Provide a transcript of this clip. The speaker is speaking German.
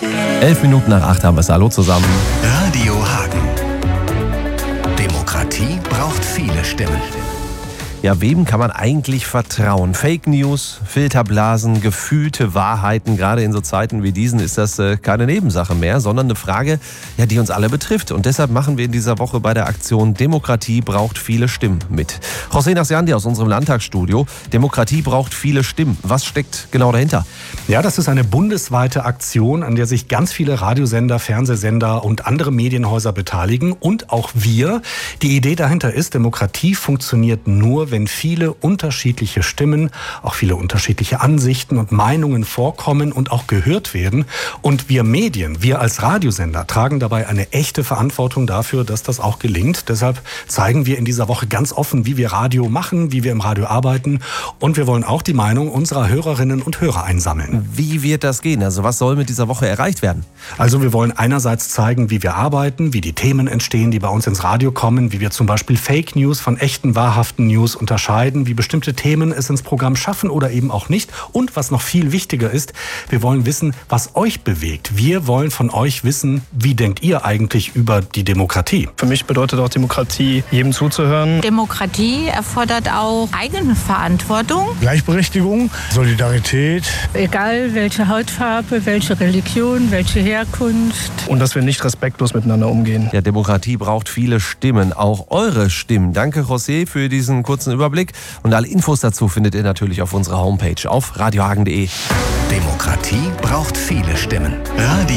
7:11 haben wir es. Hallo zusammen. Radio Hagen. Demokratie braucht viele Stimmen. Ja, wem kann man eigentlich vertrauen? Fake News, Filterblasen, gefühlte Wahrheiten. Gerade in so Zeiten wie diesen ist das keine Nebensache mehr, sondern eine Frage, ja, die uns alle betrifft. Und deshalb machen wir in dieser Woche bei der Aktion Demokratie braucht viele Stimmen mit. José Nasiandi aus unserem Landtagsstudio. Demokratie braucht viele Stimmen. Was steckt genau dahinter? Ja, das ist eine bundesweite Aktion, an der sich ganz viele Radiosender, Fernsehsender und andere Medienhäuser beteiligen. Und auch wir. Die Idee dahinter ist, Demokratie funktioniert nur, wenn viele unterschiedliche Stimmen, auch viele unterschiedliche Ansichten und Meinungen vorkommen und auch gehört werden. Und wir Medien, wir als Radiosender tragen dabei eine echte Verantwortung dafür, dass das auch gelingt. Deshalb zeigen wir in dieser Woche ganz offen, wie wir Radio machen, wie wir im Radio arbeiten. Und wir wollen auch die Meinung unserer Hörerinnen und Hörer einsammeln. Wie wird das gehen? Also was soll mit dieser Woche erreicht werden? Also wir wollen einerseits zeigen, wie wir arbeiten, wie die Themen entstehen, die bei uns ins Radio kommen, wie wir zum Beispiel Fake News von echten, wahrhaften News unterscheiden, wie bestimmte Themen es ins Programm schaffen oder eben auch nicht. Und was noch viel wichtiger ist, wir wollen wissen, was euch bewegt. Wir wollen von euch wissen, wie denkt ihr eigentlich über die Demokratie? Für mich bedeutet auch Demokratie, jedem zuzuhören. Demokratie erfordert auch eigene Verantwortung. Gleichberechtigung, Solidarität. Egal welche Hautfarbe, welche Religion, welche Herkunft. Und dass wir nicht respektlos miteinander umgehen. Ja, Demokratie braucht viele Stimmen, auch eure Stimmen. Danke, José, für diesen kurzen Überblick. Und alle Infos dazu findet ihr natürlich auf unserer Homepage auf radiohagen.de. Demokratie braucht viele Stimmen.